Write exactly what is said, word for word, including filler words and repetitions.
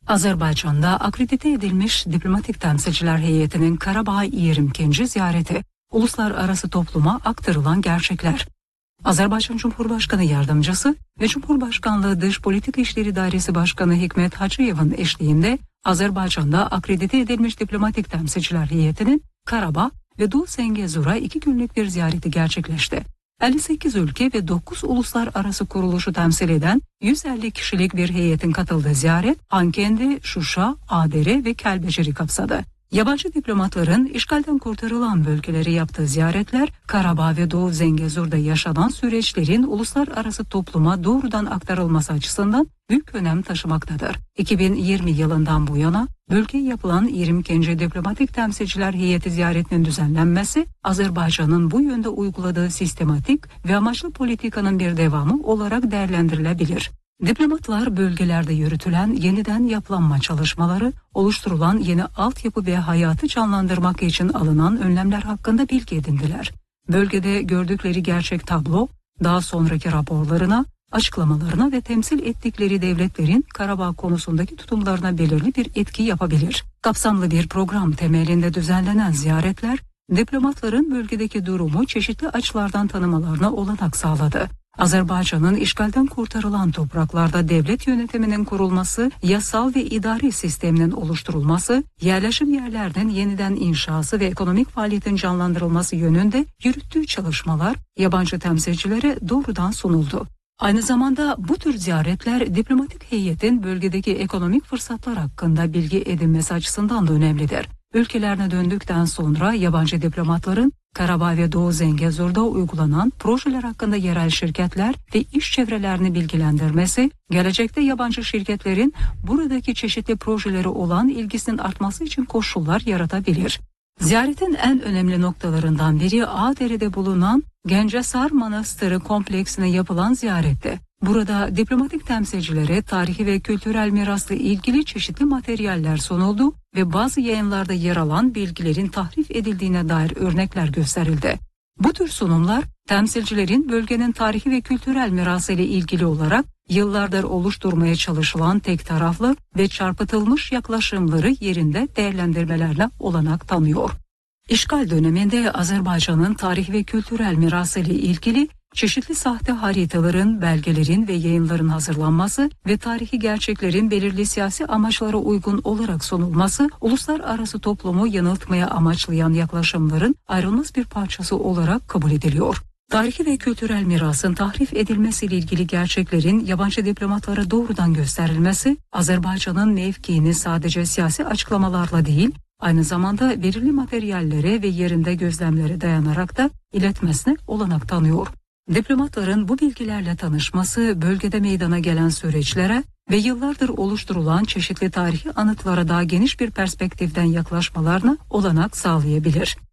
Azerbaycan'da akredite edilmiş diplomatik temsilciler heyetinin Karabağ yirmi ikinci ziyareti, uluslararası topluma aktarılan gerçekler. Azerbaycan Cumhurbaşkanı Yardımcısı ve Cumhurbaşkanlığı Dış Politika İşleri Dairesi Başkanı Hikmet Hacıyev'in eşliğinde Azerbaycan'da akredite edilmiş diplomatik temsilciler heyetinin Karabağ ve Doğu Zengezur'a iki günlük bir ziyareti gerçekleşti. elli sekiz ülke ve dokuz uluslararası kuruluşu temsil eden yüz elli kişilik bir heyetin katıldığı ziyaret, Hankendi, Şuşa, Adere ve Kelbecer'i kapsadı. Yabancı diplomatların işgalden kurtarılan bölgeleri yaptığı ziyaretler, Karabağ ve Doğu Zengezur'da yaşanan süreçlerin uluslararası topluma doğrudan aktarılması açısından büyük önem taşımaktadır. iki bin yirmi yılından bu yana bölgeye yapılan yirmi ikinci diplomatik temsilciler heyeti ziyaretinin düzenlenmesi, Azerbaycan'ın bu yönde uyguladığı sistematik ve amaçlı politikanın bir devamı olarak değerlendirilebilir. Diplomatlar bölgelerde yürütülen yeniden yapılanma çalışmaları, oluşturulan yeni altyapı ve hayatı canlandırmak için alınan önlemler hakkında bilgi edindiler. Bölgede gördükleri gerçek tablo, daha sonraki raporlarına, açıklamalarına ve temsil ettikleri devletlerin Karabağ konusundaki tutumlarına belirli bir etki yapabilir. Kapsamlı bir program temelinde düzenlenen ziyaretler, diplomatların bölgedeki durumu çeşitli açılardan tanımalarına olanak sağladı. Azerbaycan'ın işgalden kurtarılan topraklarda devlet yönetiminin kurulması, yasal ve idari sisteminin oluşturulması, yerleşim yerlerinin yeniden inşası ve ekonomik faaliyetin canlandırılması yönünde yürüttüğü çalışmalar yabancı temsilcilere doğrudan sunuldu. Aynı zamanda bu tür ziyaretler diplomatik heyetin bölgedeki ekonomik fırsatlar hakkında bilgi edinmesi açısından da önemlidir. Ülkelerine döndükten sonra yabancı diplomatların Karabağ ve Doğu Zengezur'da uygulanan projeler hakkında yerel şirketler ve iş çevrelerini bilgilendirmesi, gelecekte yabancı şirketlerin buradaki çeşitli projeleri olan ilgisinin artması için koşullar yaratabilir. Ziyaretin en önemli noktalarından biri Ağdere'de bulunan Gencesar Manastırı kompleksine yapılan ziyaretti. Burada diplomatik temsilcilere tarihi ve kültürel mirasla ilgili çeşitli materyaller sunuldu ve bazı yayınlarda yer alan bilgilerin tahrif edildiğine dair örnekler gösterildi. Bu tür sunumlar, temsilcilerin bölgenin tarihi ve kültürel mirası ile ilgili olarak yıllardır oluşturmaya çalışılan tek taraflı ve çarpıtılmış yaklaşımları yerinde değerlendirmelerine olanak tanıyor. İşgal döneminde Azerbaycan'ın tarih ve kültürel mirası ile ilgili çeşitli sahte haritaların, belgelerin ve yayınların hazırlanması ve tarihi gerçeklerin belirli siyasi amaçlara uygun olarak sunulması, uluslararası toplumu yanıltmaya amaçlayan yaklaşımların ayrılmaz bir parçası olarak kabul ediliyor. Tarihi ve kültürel mirasın tahrif edilmesiyle ilgili gerçeklerin yabancı diplomatlara doğrudan gösterilmesi, Azerbaycan'ın mevkiini sadece siyasi açıklamalarla değil, aynı zamanda belirli materyallere ve yerinde gözlemlere dayanarak da iletmesine olanak tanıyor. Diplomatların bu bilgilerle tanışması bölgede meydana gelen süreçlere ve yıllardır oluşturulan çeşitli tarihi anıtlara daha geniş bir perspektiften yaklaşmalarına olanak sağlayabilir.